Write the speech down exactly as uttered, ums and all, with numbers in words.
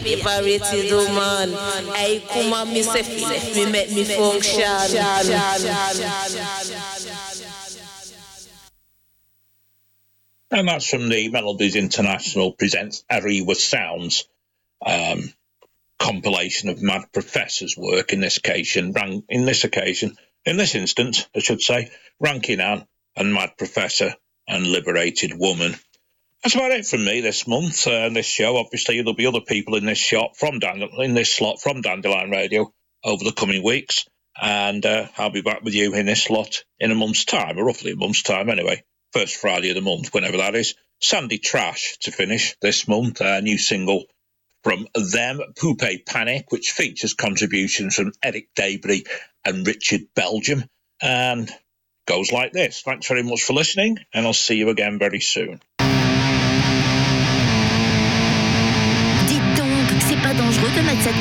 favorite woman. I come and me say fi me make me function. And that's from the Melodies International presents Arriva Sounds um, compilation of Mad Professor's work. In this occasion, ran, in this occasion, in this instance, I should say, Rankin Ann and Mad Professor and Liberated Woman. That's about it from me this month uh, and this show. Obviously, there'll be other people in this shot from Dan- in this slot from Dandelion Radio over the coming weeks, and uh, I'll be back with you in this slot in a month's time, or roughly a month's time anyway. First Friday of the month, whenever that is. Sandy Trash to finish this month, a new single from them, Poupe Panic, which features contributions from Eric Debris and Richard Belgium, and goes like this. Thanks very much for listening, and I'll see you again very soon. Dites donc, c'est pas dangereux de mettre cette cocaïne ?